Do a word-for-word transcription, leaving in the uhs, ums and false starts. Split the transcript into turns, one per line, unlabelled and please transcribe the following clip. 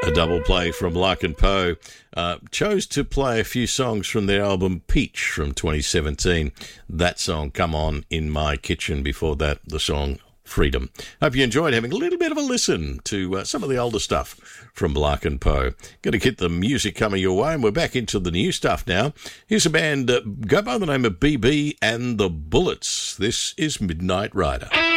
A double play from Larkin Poe. Uh, chose to play a few songs from their album Peach from twenty seventeen. That song, Come On In My Kitchen. Before that, the song Freedom. Hope you enjoyed having a little bit of a listen to uh, some of the older stuff from Larkin Poe. Going to get the music coming your way, and we're back into the new stuff now. Here's a band uh, go by the name of B B and the Bullets. This is Midnight Rider.